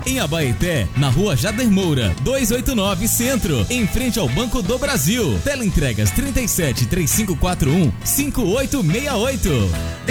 Em Abaeté, na rua Jader Moura, 289 Centro, em frente ao Banco do Brasil. Teleentregas 37 3541 5868.